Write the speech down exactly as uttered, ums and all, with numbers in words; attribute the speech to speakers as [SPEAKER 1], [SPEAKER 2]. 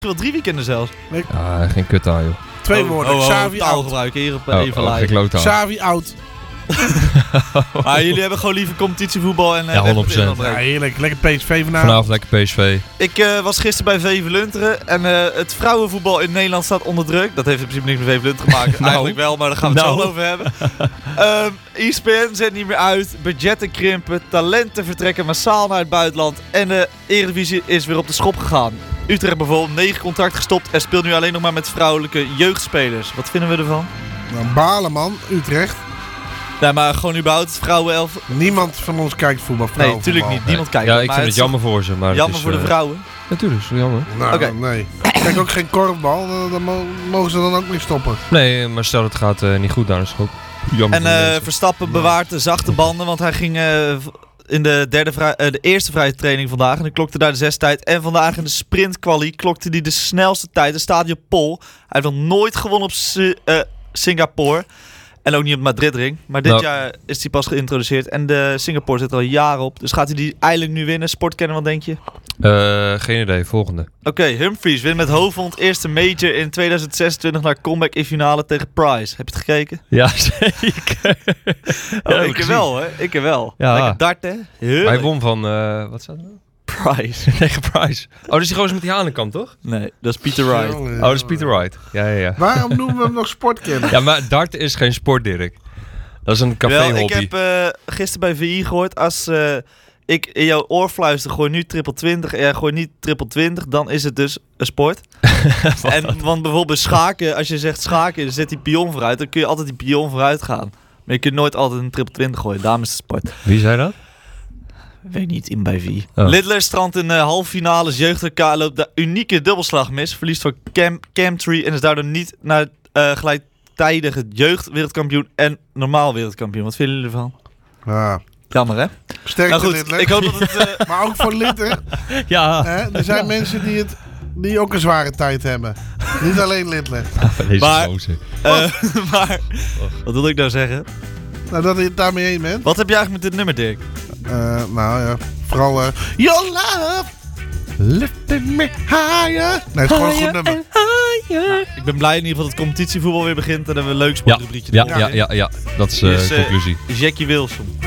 [SPEAKER 1] wel drie weekenden zelfs.
[SPEAKER 2] Ja, geen kut aan, joh.
[SPEAKER 3] Twee
[SPEAKER 1] oh,
[SPEAKER 3] woorden.
[SPEAKER 1] Oh, oh,
[SPEAKER 3] Xavi
[SPEAKER 1] taal
[SPEAKER 3] oud.
[SPEAKER 1] gebruiken hier op
[SPEAKER 2] Oh,
[SPEAKER 1] even
[SPEAKER 2] oh,
[SPEAKER 1] live.
[SPEAKER 2] geen klote aan.
[SPEAKER 3] Xavi oud.
[SPEAKER 1] Maar jullie hebben gewoon liever competitievoetbal en... Uh,
[SPEAKER 2] Ja, honderd procent.
[SPEAKER 3] Ja, heerlijk. Lekker P S V vanavond.
[SPEAKER 2] Vanavond lekker P S V.
[SPEAKER 1] Ik uh, was gisteren bij V V Lunteren en uh, het vrouwenvoetbal in Nederland staat onder druk. Dat heeft in principe niks met V V Lunteren te maken.
[SPEAKER 2] Nou.
[SPEAKER 1] Eigenlijk wel, maar daar gaan we het
[SPEAKER 2] Nou.
[SPEAKER 1] zo over hebben. um, E S P N zet niet meer uit, budgetten krimpen, talenten vertrekken massaal naar het buitenland en de Eredivisie is weer op de schop gegaan. Utrecht bijvoorbeeld, negen contract gestopt en speelt nu alleen nog maar met vrouwelijke jeugdspelers. Wat vinden we ervan?
[SPEAKER 3] Nou, balen, man. Utrecht.
[SPEAKER 1] Ja, maar gewoon überhaupt het vrouwenelf.
[SPEAKER 3] Niemand van ons kijkt voetbal.
[SPEAKER 1] Nee, natuurlijk niet. Niemand kijkt.
[SPEAKER 2] Ja,
[SPEAKER 1] dat,
[SPEAKER 2] ik
[SPEAKER 1] maar
[SPEAKER 2] vind het
[SPEAKER 1] is
[SPEAKER 2] jammer voor ze. Maar
[SPEAKER 1] Jammer
[SPEAKER 2] het is,
[SPEAKER 1] voor de
[SPEAKER 2] uh,
[SPEAKER 1] vrouwen.
[SPEAKER 2] Natuurlijk, is het jammer.
[SPEAKER 3] Nou,
[SPEAKER 1] Oké.
[SPEAKER 3] nee. Kijk, ook geen korfbal. Dan, dan mo- mogen ze dan ook niet stoppen.
[SPEAKER 2] Nee, maar stel het gaat uh, niet goed, dan is het ook jammer
[SPEAKER 1] En
[SPEAKER 2] voor de
[SPEAKER 1] uh,
[SPEAKER 2] mensen.
[SPEAKER 1] Verstappen bewaart de zachte banden, want hij ging uh, in de, derde vrij, uh, de eerste vrije training vandaag en hij klokte daar de zestijd. En vandaag in de sprintkwalie klokte hij de snelste tijd, de Stadio Pol. Hij heeft nog nooit gewonnen op Si- uh, Singapore. En ook niet op de Madrid-ring. Maar dit
[SPEAKER 2] Nou.
[SPEAKER 1] jaar is hij pas geïntroduceerd. En de Singapore zit er al jaren op. Dus gaat hij die eindelijk nu winnen? Sportkenner, wat denk je?
[SPEAKER 2] Uh, geen idee, volgende.
[SPEAKER 1] Oké, okay, Humphries wint met Hovond eerste major in tweeduizend zesentwintig naar comeback in finale tegen Price. Heb je het gekeken?
[SPEAKER 2] Ja, zeker.
[SPEAKER 1] Oh,
[SPEAKER 2] Ja,
[SPEAKER 1] ik er wel, hè? Ik er wel.
[SPEAKER 2] Ja.
[SPEAKER 1] Lekker darten. Heerlijk.
[SPEAKER 2] Hij won van, uh, wat staat er nou?
[SPEAKER 1] Price.
[SPEAKER 2] Tegen Price. Oh, dus die gozer met die hanenkant, toch?
[SPEAKER 1] Nee, dat is Peter Wright.
[SPEAKER 3] Jongen,
[SPEAKER 2] Oh, dat is Peter Wright. Ja, ja, ja.
[SPEAKER 3] Waarom noemen we hem nog sportkenner?
[SPEAKER 2] Ja, maar dart is geen sport, Dirk. Dat is een
[SPEAKER 1] Wel,
[SPEAKER 2] café-hobby.
[SPEAKER 1] ik heb uh, gisteren bij V I gehoord, als uh, ik in jouw oor fluister, gooi nu triple twintig en jij gooit niet triple twintig, dan is het dus een sport. En, want bijvoorbeeld schaken, als je zegt schaken, dan zet die pion vooruit, dan kun je altijd die pion vooruit gaan. Maar je kunt nooit altijd een triple twintig gooien, daarom is het sport.
[SPEAKER 2] Wie zei dat?
[SPEAKER 1] Weet niet, in bij wie.
[SPEAKER 2] Oh.
[SPEAKER 1] Lidler strandt in de uh, halve finales jeugd-R K, loopt de unieke dubbelslag mis. Verliest van Cam, Camtree en is daardoor niet naar uh, gelijktijdige jeugd-wereldkampioen en normaal wereldkampioen. Wat vinden jullie ervan?
[SPEAKER 3] Ja.
[SPEAKER 1] Jammer, hè?
[SPEAKER 3] Sterkte
[SPEAKER 1] Nou goed,
[SPEAKER 3] Lidler.
[SPEAKER 1] ik hoop dat het... Uh,
[SPEAKER 3] Maar ook voor Lidler.
[SPEAKER 2] Ja.
[SPEAKER 3] Hè? Er zijn mensen die, het, die ook een zware tijd hebben. Niet alleen Lidler.
[SPEAKER 2] Deze
[SPEAKER 1] Maar-
[SPEAKER 2] gozer.
[SPEAKER 1] uh, maar, wat wil ik nou zeggen?
[SPEAKER 3] Nou, dat je het daarmee eens bent.
[SPEAKER 1] Wat heb je eigenlijk met dit nummer, Dirk?
[SPEAKER 3] Uh, nou ja, vooral... Uh, Your love, lifting me higher. Nee, het is gewoon een goed nummer.
[SPEAKER 1] Ik ben blij in ieder geval dat het competitievoetbal weer begint en dat we een leuk
[SPEAKER 2] Ja,
[SPEAKER 1] sportrubriekje
[SPEAKER 2] ja,
[SPEAKER 1] doen.
[SPEAKER 2] ja, ja, ja, dat is uh,
[SPEAKER 1] Dus,
[SPEAKER 2] de
[SPEAKER 1] uh,
[SPEAKER 2] conclusie.
[SPEAKER 1] Jackie Wilson.